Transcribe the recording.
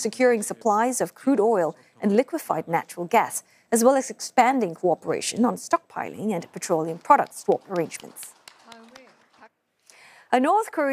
securing supplies of crude oil and liquefied natural gas, as well as expanding cooperation on stockpiling and petroleum product swap arrangements. A North Korean